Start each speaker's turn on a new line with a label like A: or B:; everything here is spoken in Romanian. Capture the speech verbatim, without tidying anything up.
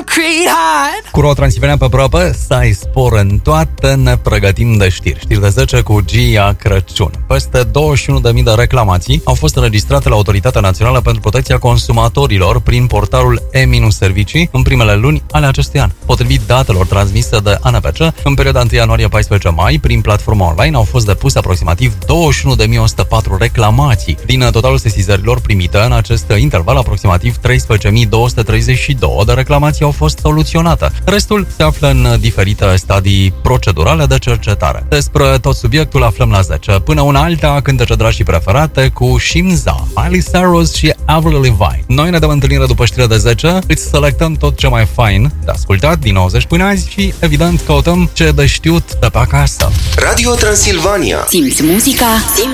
A: concrete hard.
B: Cu Ro Transilvania pe probă, stai spor în toate, ne pregătim de știri. Știri de zece cu Gia Crăciun. Peste douăzeci și unu de mii de reclamații au fost înregistrate la Autoritatea Națională pentru Protecția Consumatorilor prin portalul e-servicii în primele luni ale acestui an. Potrivit datelor transmise de A N P C, în perioada unu ianuarie - paisprezece mai, prin platforma online au fost depuse aproximativ douăzeci și unu de mii o sută patru reclamații. Din totalul sesizărilor primite în acest interval, aproximativ treisprezece mii două sute treizeci și doi de reclamații au fost soluționate. Restul se află în diferite stadii procedurale de cercetare. Despre tot subiectul aflăm la zece. Până una alta, cântece dragi și preferate cu Shimza, Miley Cyrus și Avril Lavigne. Noi ne dăm întâlnire după știrea de zece, îți selectăm tot ce mai fain de ascultat din nouăzeci până azi și, evident, căutăm ce de știut de pe acasă.
C: Radio Transilvania.
D: Simți muzica? Simți